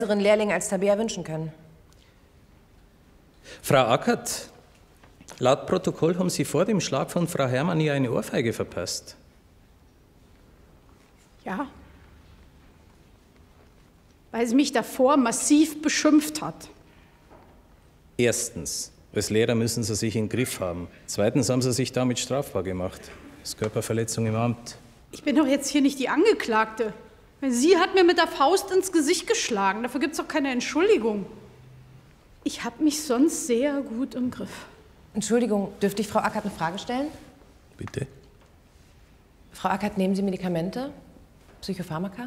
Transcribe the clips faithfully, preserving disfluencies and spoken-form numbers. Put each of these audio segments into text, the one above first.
Lehrling als Tabea wünschen können. Frau Ackert, laut Protokoll haben Sie vor dem Schlag von Frau Herrmann ihr eine Ohrfeige verpasst. Ja. Weil sie mich davor massiv beschimpft hat. Erstens, als Lehrer müssen Sie sich im Griff haben. Zweitens haben Sie sich damit strafbar gemacht. Das ist Körperverletzung im Amt. Ich bin doch jetzt hier nicht die Angeklagte. Sie hat mir mit der Faust ins Gesicht geschlagen. Dafür gibt es doch keine Entschuldigung. Ich habe mich sonst sehr gut im Griff. Entschuldigung, dürfte ich Frau Ackert eine Frage stellen? Bitte? Frau Ackert, nehmen Sie Medikamente? Psychopharmaka?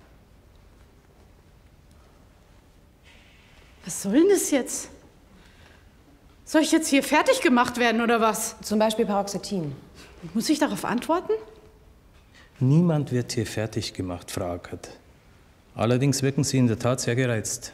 Was soll denn das jetzt? Soll ich jetzt hier fertig gemacht werden, oder was? Zum Beispiel Paroxetin. Muss ich darauf antworten? Niemand wird hier fertig gemacht, Frau Ackert. Allerdings wirken Sie in der Tat sehr gereizt.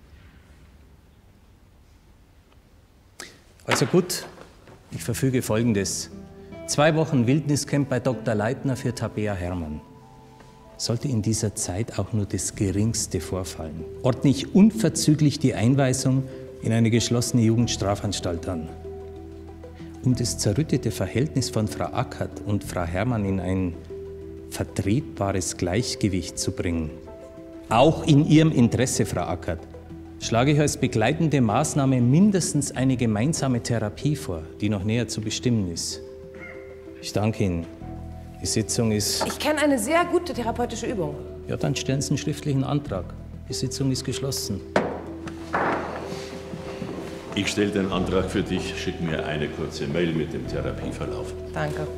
Also gut, ich verfüge Folgendes. Zwei Wochen Wildniscamp bei Doktor Leitner für Tabea Herrmann. Sollte in dieser Zeit auch nur das Geringste vorfallen, ordne ich unverzüglich die Einweisung in eine geschlossene Jugendstrafanstalt an. Um das zerrüttete Verhältnis von Frau Ackert und Frau Herrmann in ein vertretbares Gleichgewicht zu bringen, auch in Ihrem Interesse, Frau Ackert, schlage ich als begleitende Maßnahme mindestens eine gemeinsame Therapie vor, die noch näher zu bestimmen ist. Ich danke Ihnen. Die Sitzung ist... Ich kenne eine sehr gute therapeutische Übung. Ja, dann stellen Sie einen schriftlichen Antrag. Die Sitzung ist geschlossen. Ich stelle den Antrag für dich. Schick mir eine kurze Mail mit dem Therapieverlauf. Danke.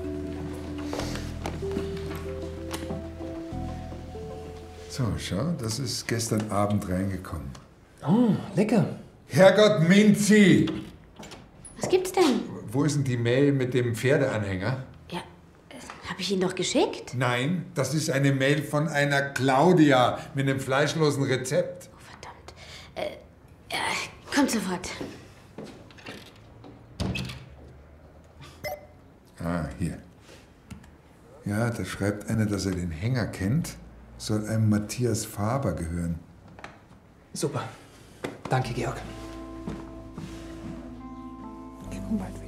So, schau, das ist gestern Abend reingekommen. Oh, lecker. Herrgott, Minzi! Was gibt's denn? Wo ist denn die Mail mit dem Pferdeanhänger? Ja, äh, habe ich ihn doch geschickt? Nein, das ist eine Mail von einer Claudia mit einem fleischlosen Rezept. Oh, verdammt. Äh, äh, kommt sofort. Ah, hier. Ja, da schreibt einer, dass er den Hänger kennt. Soll einem Matthias Faber gehören. Super. Danke, Georg. Ich komm bald wieder.